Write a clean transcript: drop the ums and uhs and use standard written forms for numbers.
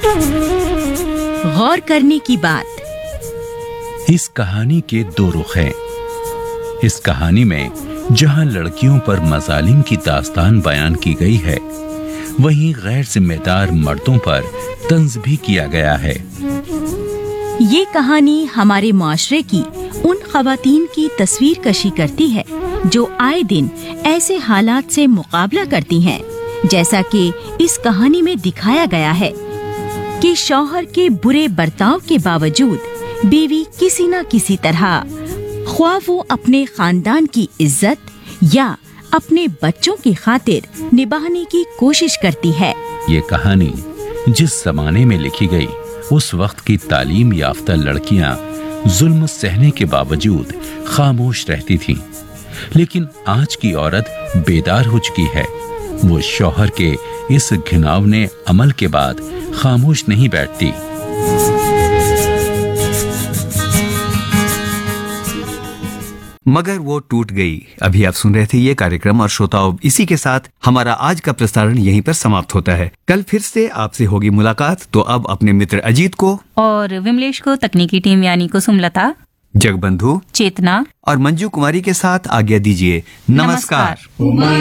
गौर करने की बात। इस कहानी के दो रुख हैं। इस कहानी में जहां लड़कियों पर मजालिम की दास्तान बयान की गई है, वहीं गैर जिम्मेदार मर्दों पर तंज भी किया गया है। ये कहानी हमारे माशरे की उन खवातीन की तस्वीर कशी करती है जो आए दिन ऐसे हालात से मुकाबला करती हैं, जैसा कि इस कहानी में दिखाया गया है कि शौहर के बुरे बर्ताव के बावजूद बीवी किसी न किसी तरह, ख्वाह वो अपने खानदान की इज्जत या अपने बच्चों की खातिर निभाने की कोशिश करती है। ये कहानी जिस जमाने में लिखी गई, उस वक्त की तालीम याफ्ता लड़कियां जुल्म सहने के बावजूद खामोश रहती थीं। लेकिन आज की औरत बेदार हो चुकी है। वो शौहर के इस घिनौने अमल के बाद खामोश नहीं बैठती। मगर वो टूट गई। अभी आप सुन रहे थे ये कार्यक्रम, और श्रोताओं, इसी के साथ हमारा आज का प्रसारण यहीं पर समाप्त होता है। कल फिर से आपसे होगी मुलाकात। तो अब अपने मित्र अजीत को और विमलेश को, तकनीकी टीम यानी कुसुमलता, जगबंधु, चेतना और मंजू कुमारी के साथ आज्ञा दीजिए। नमस्कार।